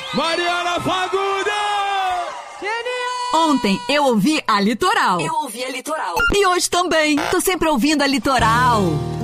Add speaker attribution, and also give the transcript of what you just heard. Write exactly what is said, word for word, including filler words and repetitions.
Speaker 1: Mariana Fagundes!
Speaker 2: Ontem eu ouvi a Litoral.
Speaker 3: Eu ouvi a Litoral.
Speaker 2: E hoje também. Tô sempre ouvindo a Litoral.